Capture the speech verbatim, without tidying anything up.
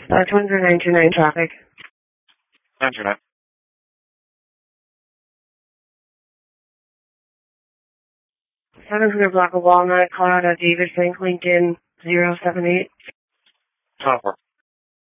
Uh, Twins are nine two nine traffic. nine two nine. seven hundred block of Walnut, Colorado, David Frank, Lincoln, zero seven eight. ten four.